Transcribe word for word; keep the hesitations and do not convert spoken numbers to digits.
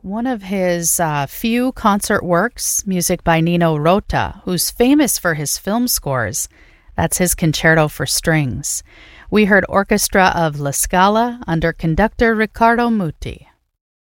One of his uh, few concert works, music by Nino Rota, who's famous for his film scores. That's his Concerto for Strings. We heard Orchestra of La Scala under conductor Riccardo Muti.